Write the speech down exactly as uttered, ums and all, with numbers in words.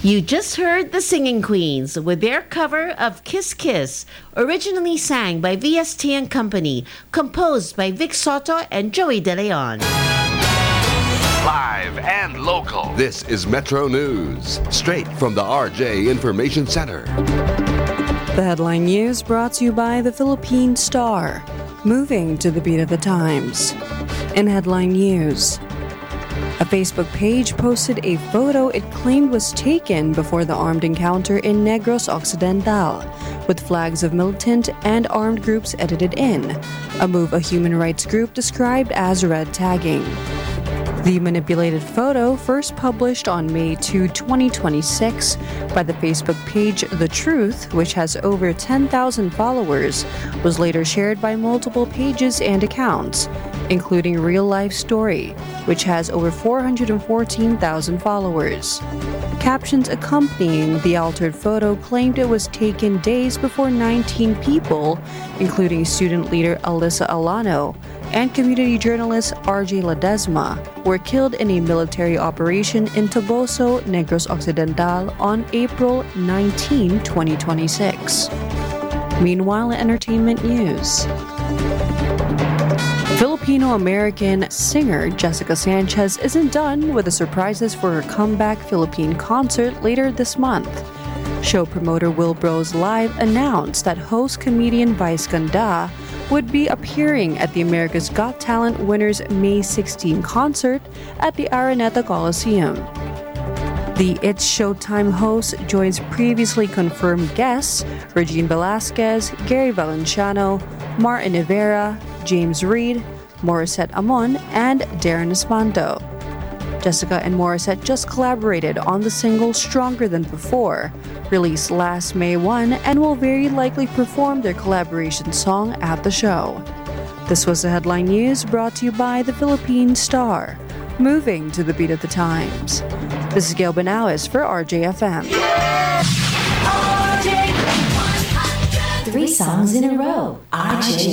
You just heard the Singing Queens with their cover of Kiss Kiss, originally sang by V S T and Company, composed by Vic Soto and Joey De Leon. Live and local. This is Metro News, straight from the R J Information Center. The headline news brought to you by the Philippine Star, moving to the beat of the times. In headline news, a Facebook page posted a photo it claimed was taken before the armed encounter in Negros Occidental, with flags of militant and armed groups edited in, a move a human rights group described as red tagging. The manipulated photo, first published on May second, twenty twenty-six by the Facebook page The Truth, which has over ten thousand followers, was later shared by multiple pages and accounts, including Real Life Story, which has over four hundred fourteen thousand followers. Captions accompanying the altered photo claimed it was taken days before nineteen people, including student leader Alyssa Alano and community journalist R J Ledesma, were killed in a military operation in Toboso, Negros Occidental on April nineteenth, twenty twenty-six. Meanwhile, in entertainment news, Filipino-American singer Jessica Sanchez isn't done with the surprises for her comeback Philippine concert later this month. Show promoter Will Bros Live announced that host comedian Vice Ganda would be appearing at the America's Got Talent Winners May sixteenth concert at the Araneta Coliseum. The It's Showtime host joins previously confirmed guests Regine Velasquez, Gary Valenciano, Martin Rivera, James Reid, Morissette Amon, and Darren Espanto. Jessica and Morissette just collaborated on the single Stronger Than Before, released last May first, and will very likely perform their collaboration song at the show. This was the headline news brought to you by the Philippine Star, moving to the beat of the times. This is Gail Benawis for R J F M. Three songs in a row. R J